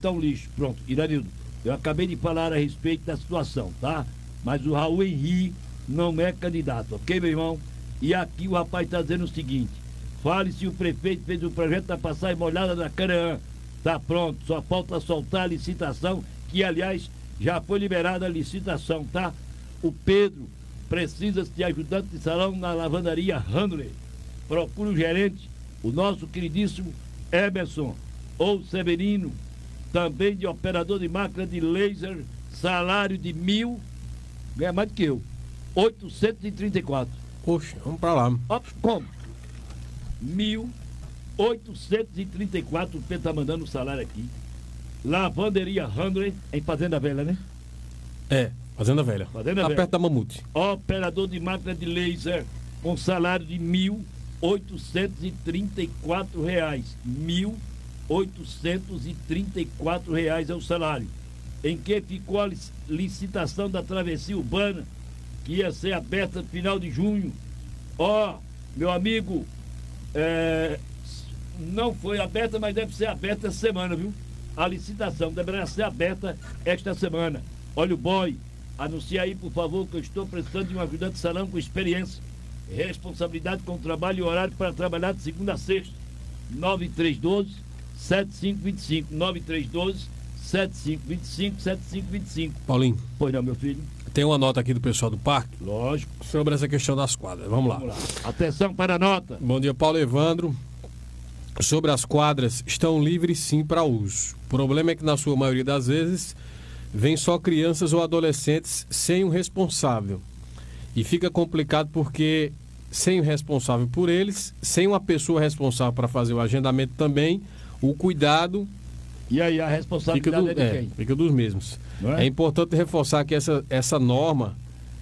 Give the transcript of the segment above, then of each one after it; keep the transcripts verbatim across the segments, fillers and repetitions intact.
Então, lixo. Pronto, Iranildo, eu acabei de falar a respeito da situação, tá? Mas o Raul Henrique não é candidato, ok, meu irmão? E aqui o rapaz está dizendo o seguinte: fale se o prefeito fez o projeto da passagem molhada da Canaã. Tá pronto, só falta soltar a licitação, que aliás já foi liberada a licitação, tá? O Pedro precisa de ajudante de salão na lavandaria Handley. Procura o gerente, o nosso queridíssimo Emerson ou Severino, também de operador de máquina de laser, salário de mil, ganha mais do que eu, oitocentos e trinta e quatro. Poxa, vamos pra lá. Ó, como? mil oitocentos e trinta e quatro, o Pedro tá mandando o salário aqui. Lavanderia Handley, em Fazenda Velha, né? É, Fazenda Velha. Fazenda Tá Velha. perto da Mamute. Operador de máquina de laser, com salário de mil oitocentos e trinta e quatro reais. Mil oitocentos e trinta e quatro reais é o salário. Em que ficou a licitação da travessia urbana, que ia ser aberta no final de junho. Ó, meu amigo, é, não foi aberta, mas deve ser aberta essa semana, viu? A licitação deverá ser aberta esta semana. Olha o boy, anuncia aí, por favor, que eu estou precisando de um ajudante de salão com experiência, responsabilidade com trabalho e horário para trabalhar de segunda a sexta. nove três um dois, sete cinco dois cinco, nove três um dois, sete cinco dois cinco, sete cinco dois cinco. Paulinho, Pois não, meu filho? tem uma nota aqui do pessoal do parque Lógico. sobre essa questão das quadras. Vamos lá. Vamos lá. Atenção para a nota. Bom dia, Paulo Evandro. Sobre as quadras, estão livres sim para uso. O problema é que, na sua maioria das vezes, vem só crianças ou adolescentes sem um responsável. E fica complicado porque, sem o responsável por eles, sem uma pessoa responsável para fazer o agendamento também, o cuidado E aí, a fica, responsabilidade do, é de é, quem? fica dos mesmos. Não é? É importante reforçar que essa, essa norma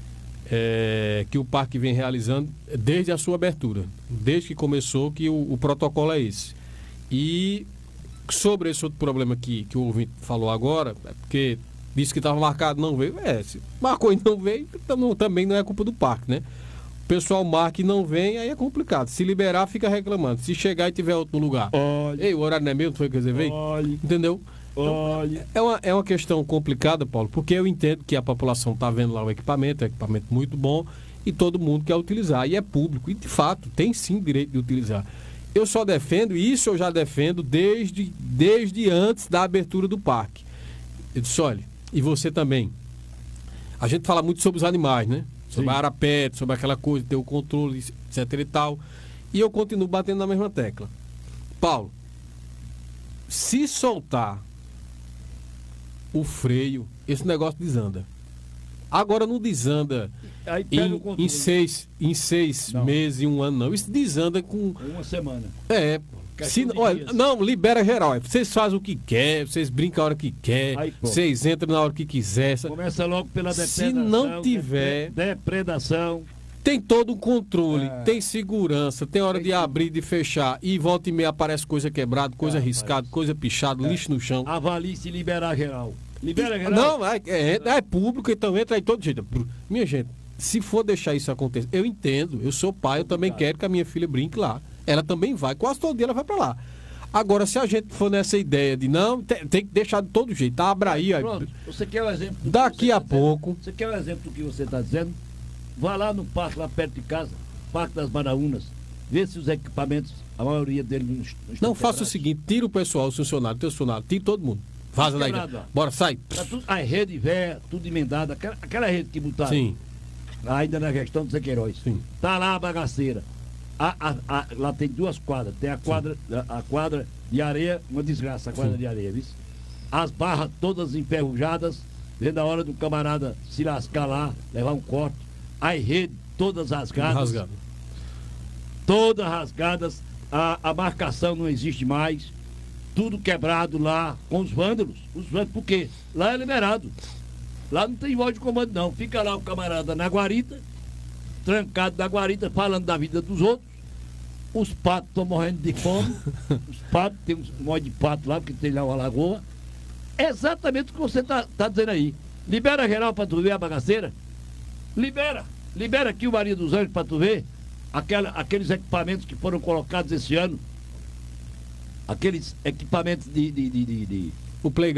é, que o parque vem realizando desde a sua abertura, desde que começou, que o, o protocolo é esse. E sobre esse outro problema que, que o ouvinte falou agora, é porque disse que estava marcado, não veio. É, se marcou e não veio, então também não é culpa do parque, né? O pessoal marca e não vem, aí é complicado. Se liberar, fica reclamando. Se chegar e tiver outro lugar, Olha, ei, o horário não é meu, não foi que eu reservei? olha, Entendeu? olha. É uma, é uma questão complicada, Paulo, porque eu entendo que a população está vendo lá o equipamento, é um equipamento muito bom, e todo mundo quer utilizar, e é público, e de fato tem sim direito de utilizar. Eu só defendo, e isso eu já defendo desde, desde antes da abertura do parque. Eu disse, olha, e você também. A gente fala muito sobre os animais, né? Sobre Sim. a área pet, sobre aquela coisa, ter o controle, etc e tal. E eu continuo batendo na mesma tecla. Paulo, se soltar o freio, esse negócio desanda. Agora não desanda Aí pega o em, controle. em seis, em seis Não. meses, em um ano, não. Isso desanda com. Uma semana. É. Se, Questão de olha, dias. não, libera geral. é, Vocês fazem o que quer, vocês brincam a hora que quer, Aí, pronto. vocês entram na hora que quiser. essa- Começa logo pela Se depredação. não tiver- depre- Depredação. Tem todo um controle, É. tem segurança, tem hora Tem de tudo. abrir, de fechar. E volta e meia aparece coisa quebrada, coisa Ah, arriscada, coisa pichada, lixo no chão. Avalie se liberar geral. Libera geral. Não, é, é, é público, então entra aí todo jeito. Minha gente, se for deixar isso acontecer, eu entendo, eu sou pai, eu também quero que a minha filha brinque lá. Ela também vai, quase todo dia ela vai pra lá. Agora, se a gente for nessa ideia de não, tem, tem que deixar de todo jeito, abra aí. aí. Pronto, você quer um exemplo? do que Daqui você a tá pouco. dizendo? Você quer um exemplo do que você está dizendo? Vá lá no parque, lá perto de casa, Parque das Baraunas, vê se os equipamentos, a maioria deles não, est- não estão Não, faça o quebrados. seguinte, tira o pessoal, os funcionários, teus funcionários, tira todo mundo. Vaza daí. quebrado, ó. Bora, sai. Tá tudo, a rede velha, tudo emendada, aquela, aquela rede que botaram Sim, ainda na gestão do Zé Queiroz. sim. Tá lá a bagaceira. A, a, a- lá tem duas quadras. Tem a quadra, a, a quadra de areia, uma desgraça, a quadra Sim. de areia, viu? As barras todas enferrujadas, vendo a hora do camarada se lascar lá, levar um corte. As redes todas rasgadas. Rasgado. Todas rasgadas. A, a marcação não existe mais. Tudo quebrado lá com os vândalos. Os vândalos, por quê? Lá é liberado. Lá não tem voz de comando, não. Fica lá o camarada na guarita, trancado na guarita, falando da vida dos outros. Os patos estão morrendo de fome. Os patos, tem um monte de pato lá, porque tem lá uma lagoa. É exatamente o que você está tá dizendo aí. Libera geral para tu ver a bagaceira. Libera. Libera aqui o Maria dos Anjos para tu ver aquela, aqueles equipamentos que foram colocados esse ano. Aqueles equipamentos de, de, de, de, de, o playground